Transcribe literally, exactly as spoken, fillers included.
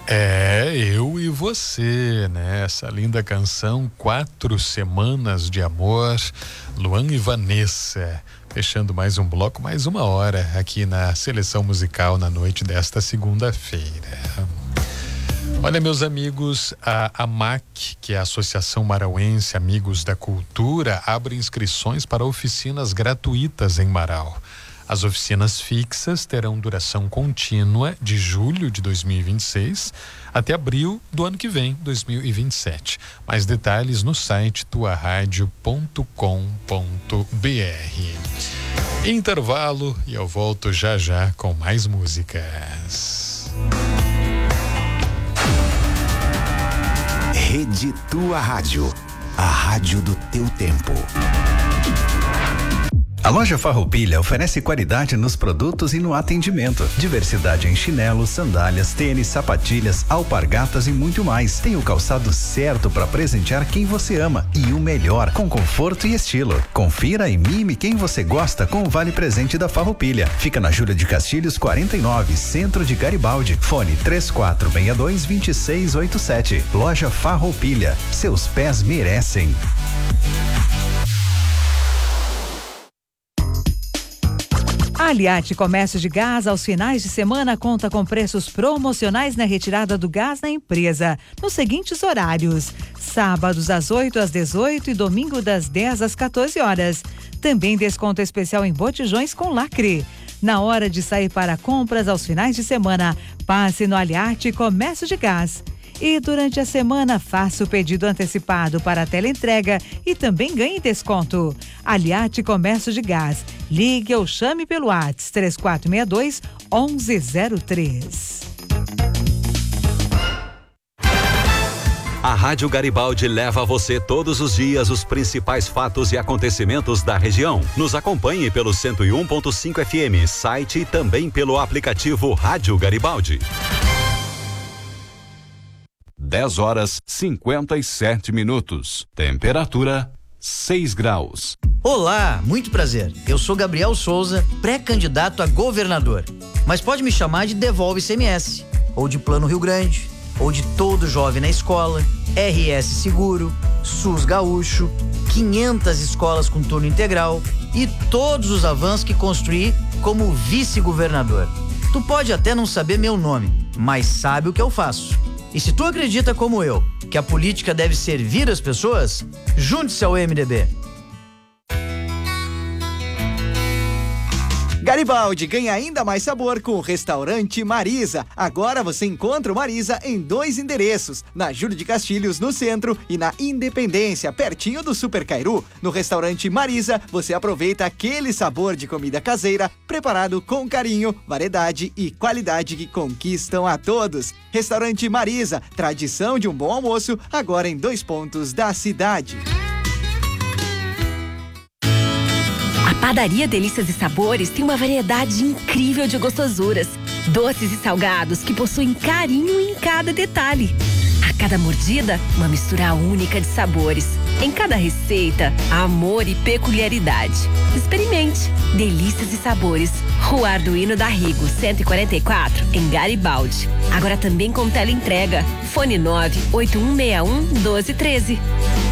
É, eu e você, né? Essa linda canção, Quatro Semanas de Amor, Luan e Vanessa, fechando mais um bloco, mais uma hora aqui na Seleção Musical na noite desta segunda-feira. Olha, meus amigos, a AMAC, que é a Associação Marauense Amigos da Cultura, abre inscrições para oficinas gratuitas em Marau. As oficinas fixas terão duração contínua de julho de dois mil e vinte e seis até abril do ano que vem, dois mil e vinte e sete. Mais detalhes no site tua rádio ponto com ponto b r. Intervalo e eu volto já já com mais músicas. Rede Tua Rádio, a rádio do teu tempo. A loja Farroupilha oferece qualidade nos produtos e no atendimento. Diversidade em chinelos, sandálias, tênis, sapatilhas, alpargatas e muito mais. Tem o calçado certo para presentear quem você ama e o melhor, com conforto e estilo. Confira e mime quem você gosta com o Vale Presente da Farroupilha. Fica na Júlia de Castilhos quarenta e nove, Centro de Garibaldi. Fone três quatro seis dois, dois seis oito sete. Loja Farroupilha. Seus pés merecem. A Aliate Comércio de Gás, aos finais de semana, conta com preços promocionais na retirada do gás na empresa, nos seguintes horários: sábados das oito às dezoito e domingo das dez às quatorze horas. Também desconto especial em botijões com lacre. Na hora de sair para compras aos finais de semana, passe no Aliate Comércio de Gás. E durante a semana, faça o pedido antecipado para a teleentrega e também ganhe desconto. Aliate Comércio de Gás. Ligue ou chame pelo WhatsApp três quatro seis dois, um um zero três. A Rádio Garibaldi leva a você todos os dias os principais fatos e acontecimentos da região. Nos acompanhe pelo cento e um ponto cinco F M, site e também pelo aplicativo Rádio Garibaldi. dez horas cinquenta e sete minutos. Temperatura seis graus. Olá, muito prazer. Eu sou Gabriel Souza, pré-candidato a governador. Mas pode me chamar de Devolve I C M S, ou de Plano Rio Grande, ou de Todo Jovem na Escola, R S Seguro, SUS Gaúcho, quinhentas escolas com turno integral e todos os avanços que construí como vice-governador. Tu pode até não saber meu nome, mas sabe o que eu faço. E se tu acredita como eu, que a política deve servir as pessoas, junte-se ao M D B. Garibaldi ganha ainda mais sabor com o restaurante Marisa. Agora você encontra o Marisa em dois endereços, na Júlio de Castilhos, no centro, e na Independência, pertinho do Super Cairu. No restaurante Marisa, você aproveita aquele sabor de comida caseira, preparado com carinho, variedade e qualidade que conquistam a todos. Restaurante Marisa, tradição de um bom almoço, agora em dois pontos da cidade. A Padaria Delícias e Sabores tem uma variedade incrível de gostosuras, doces e salgados que possuem carinho em cada detalhe. A cada mordida, uma mistura única de sabores. Em cada receita, amor e peculiaridade. Experimente. Delícias e Sabores. Rua Arduino da Rigo, cento e quarenta e quatro, em Garibaldi. Agora também com teleentrega. Fone nove oito um seis um, um dois um três.